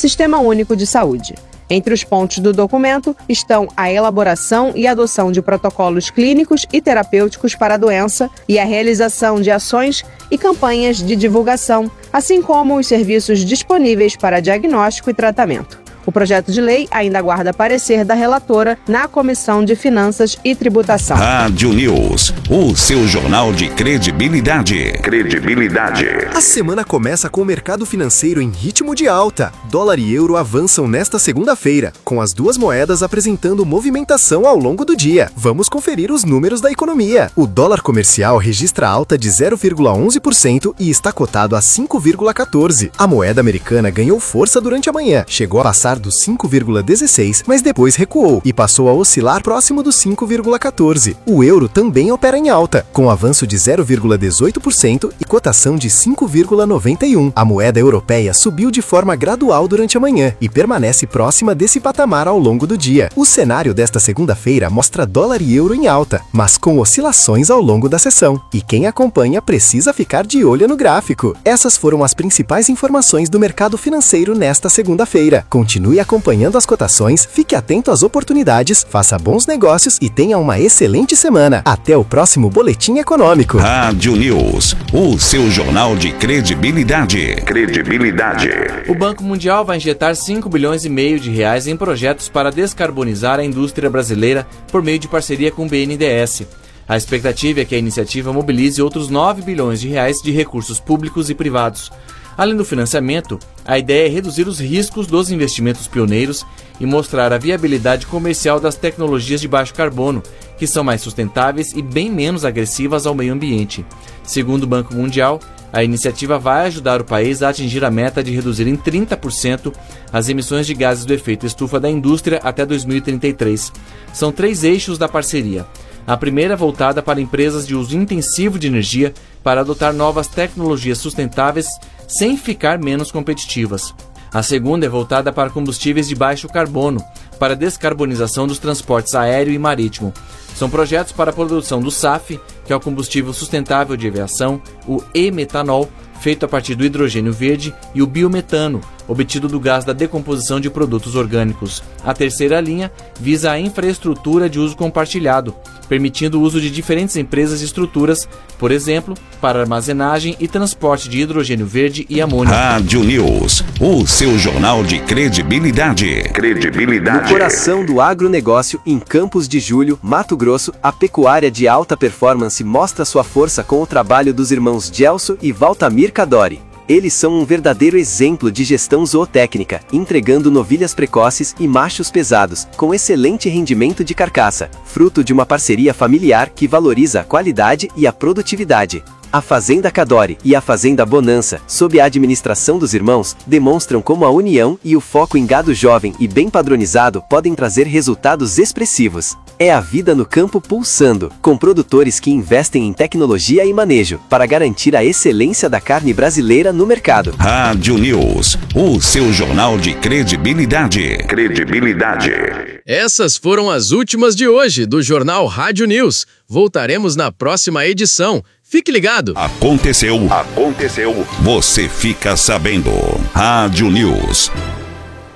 Sistema Único de Saúde. Entre os pontos do documento estão a elaboração e adoção de protocolos clínicos e terapêuticos para a doença e a realização de ações e campanhas de divulgação, assim como os serviços disponíveis para diagnóstico e tratamento. O projeto de lei ainda aguarda parecer da relatora na Comissão de Finanças e Tributação. Rádio News, o seu jornal de credibilidade. A semana começa com o mercado financeiro em ritmo de alta. Dólar e euro avançam nesta segunda-feira, com as duas moedas apresentando movimentação ao longo do dia. Vamos conferir os números da economia. O dólar comercial registra alta de 0,11% e está cotado a 5,14. A moeda americana ganhou força durante a manhã, chegou a passar dos 5,16, mas depois recuou e passou a oscilar próximo dos 5,14. O euro também opera em alta, com avanço de 0,18% e cotação de 5,91. A moeda europeia subiu de forma gradual durante a manhã e permanece próxima desse patamar ao longo do dia. O cenário desta segunda-feira mostra dólar e euro em alta, mas com oscilações ao longo da sessão. E quem acompanha precisa ficar de olho no gráfico. Essas foram as principais informações do mercado financeiro nesta segunda-feira. Continue acompanhando as cotações, fique atento às oportunidades, faça bons negócios e tenha uma excelente semana. Até o próximo Boletim Econômico. Rádio News, o seu jornal de credibilidade. O Banco Mundial vai injetar 5,5 bilhões de reais em projetos para descarbonizar a indústria brasileira por meio de parceria com o BNDES. A expectativa é que a iniciativa mobilize outros 9 bilhões de reais de recursos públicos e privados. Além do financiamento, a ideia é reduzir os riscos dos investimentos pioneiros e mostrar a viabilidade comercial das tecnologias de baixo carbono, que são mais sustentáveis e bem menos agressivas ao meio ambiente. Segundo o Banco Mundial, a iniciativa vai ajudar o país a atingir a meta de reduzir em 30% as emissões de gases do efeito estufa da indústria até 2033. São 3 eixos da parceria. A primeira é voltada para empresas de uso intensivo de energia para adotar novas tecnologias sustentáveis sem ficar menos competitivas. A segunda é voltada para combustíveis de baixo carbono, para a descarbonização dos transportes aéreo e marítimo. São projetos para a produção do SAF, que é o combustível sustentável de aviação, o e-metanol, feito a partir do hidrogênio verde, e o biometano, obtido do gás da decomposição de produtos orgânicos. A terceira linha visa a infraestrutura de uso compartilhado, permitindo o uso de diferentes empresas e estruturas, por exemplo, para armazenagem e transporte de hidrogênio verde e amônio. Rádio News, o seu jornal de credibilidade. No coração do agronegócio, em Campos de Julho, Mato Grosso, a pecuária de alta performance mostra sua força com o trabalho dos irmãos Gelson e Valtamir Cadori. Eles são um verdadeiro exemplo de gestão zootécnica, entregando novilhas precoces e machos pesados, com excelente rendimento de carcaça, fruto de uma parceria familiar que valoriza a qualidade e a produtividade. A Fazenda Cadori e a Fazenda Bonança, sob a administração dos irmãos, demonstram como a união e o foco em gado jovem e bem padronizado podem trazer resultados expressivos. É a vida no campo pulsando, com produtores que investem em tecnologia e manejo, para garantir a excelência da carne brasileira no mercado. Rádio News, o seu jornal de credibilidade. Essas foram as últimas de hoje do Jornal Rádio News. Voltaremos na próxima edição. Fique ligado. Aconteceu. Você fica sabendo. Rádio News.